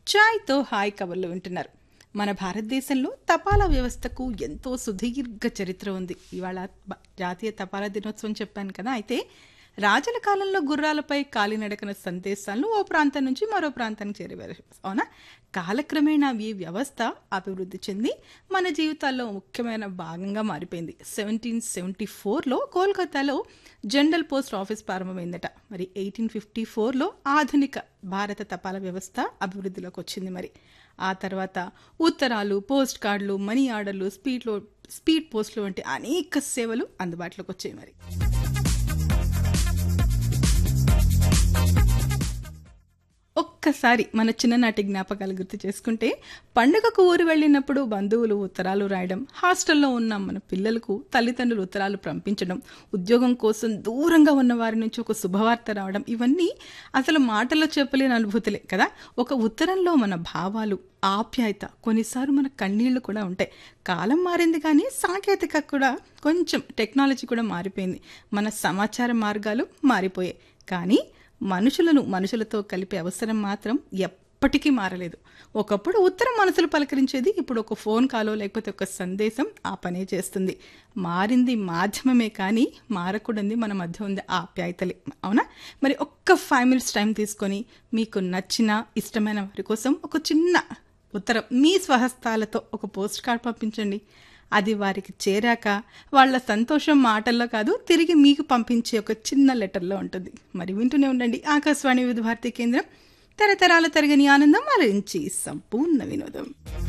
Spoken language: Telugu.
చాయ్తో హాయ్ కబుర్లు వింటున్నారు. మన భారతదేశంలో తపాలా వ్యవస్థకు ఎంతో సుదీర్ఘ చరిత్ర ఉంది. ఇవాళ జాతీయ తపాలా దినోత్సవం చెప్పాను కదా. అయితే రాజుల కాలంలో గుర్రాలపై కాలినడకన సందేశాలను ఓ ప్రాంతం నుంచి మరో ప్రాంతానికి చేరేవారు. అవునా? కాలక్రమేణా ఈ వ్యవస్థ అభివృద్ధి చెంది మన జీవితాల్లో ముఖ్యమైన భాగంగా మారిపోయింది. 1774లో కోల్కతాలో జనరల్ పోస్ట్ ఆఫీస్ ప్రారంభమైందట. మరి 1854లో ఆధునిక భారత తపాలా వ్యవస్థ అభివృద్ధిలోకి వచ్చింది. మరి ఆ తర్వాత ఉత్తరాలు, పోస్ట్ కార్డులు, మనీ ఆర్డర్లు, స్పీడ్ పోస్టులు వంటి అనేక సేవలు అందుబాటులోకి వచ్చాయి. మరి ఒక్కసారి మన చిన్ననాటి జ్ఞాపకాలు గుర్తు చేసుకుంటే, పండుగకు ఊరు వెళ్ళినప్పుడు బంధువులు ఉత్తరాలు రాయడం, హాస్టల్లో ఉన్న మన పిల్లలకు తల్లిదండ్రులు ఉత్తరాలు పంపించడం, ఉద్యోగం కోసం దూరంగా ఉన్న వారి నుంచి ఒక శుభవార్త రావడం, ఇవన్నీ అసలు మాటల్లో చెప్పలేని అనుభూతులే కదా. ఒక ఉత్తరంలో మన భావాలు, ఆప్యాయత, కొన్నిసార్లు మన కన్నీళ్లు కూడా ఉంటాయి. కాలం మారింది కానీ సాంకేతిక కూడా కొంచెం టెక్నాలజీ కూడా మారిపోయింది. మన సమాచార మార్గాలు మారిపోయాయి. కానీ మనుషులతో కలిపే అవసరం మాత్రం ఎప్పటికీ మారలేదు. ఒకప్పుడు ఉత్తరం మనసులు పలకరించేది, ఇప్పుడు ఒక ఫోన్ కాలో లేకపోతే ఒక సందేశం ఆ పనే చేస్తుంది. మారింది మాధ్యమమే కానీ మారకూడదు మన మధ్య ఉంది ఆప్యాయతలే. అవునా? మరి ఒక్క 5 minutes టైం తీసుకొని మీకు నచ్చిన ఇష్టమైన వారి కోసం ఒక చిన్న ఉత్తరం మీ స్వహస్తాలతో ఒక పోస్ట్ కార్డ్ పంపించండి. అది వారికి చేరాక వాళ్ళ సంతోషం మాటల్లో కాదు, తిరిగి మీకు పంపించే ఒక చిన్న లెటర్లో ఉంటుంది. మరి వింటూనే ఉండండి ఆకాశవాణి వివిధ భారతి కేంద్రం. తరతరాల తరగని ఆనందం అలరించి సంపూర్ణ వినోదం.